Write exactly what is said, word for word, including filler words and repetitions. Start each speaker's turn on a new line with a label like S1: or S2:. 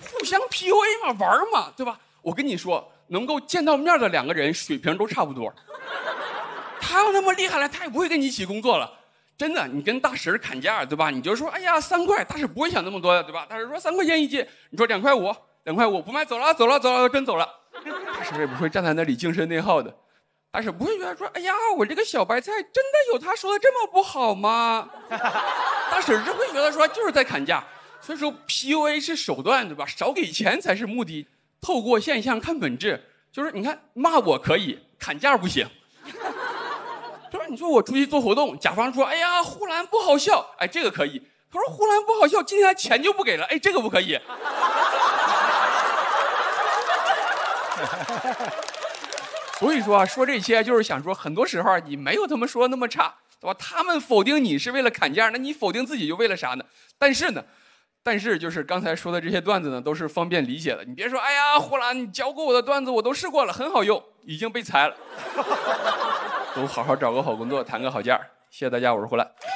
S1: 互相 P U A 嘛，玩嘛，对吧？我跟你说，能够见到面的两个人水平都差不多。他要那么厉害了，他也不会跟你一起工作了。真的，你跟大婶砍价，对吧？你就说，哎呀，三块，大婶不会想那么多的，对吧？大婶说三块钱一斤，你说两块五，两块五不卖，走了，走了，走了，真走了。大婶也不会站在那里精神内耗的。大婶不会觉得说，哎呀，我这个小白菜真的有他说的这么不好吗？大婶是会觉得说，就是在砍价。所以说 P U A 是手段，对吧？少给钱才是目的。透过现象看本质，就是你看骂我可以，砍价不行。就是你说我出去做活动，甲方说，哎呀，呼兰不好笑，哎，这个可以。他说呼兰不好笑，今天他钱就不给了，哎，这个不可以。所以说啊，说这些就是想说，很多时候你没有他们说的那么差，对吧？他们否定你是为了砍价，那你否定自己就为了啥呢？但是呢，但是就是刚才说的这些段子呢，都是方便理解的。你别说，哎呀，呼兰，你教过我的段子我都试过了，很好用，已经被裁了。都好好找个好工作，谈个好价。谢谢大家，我是呼兰。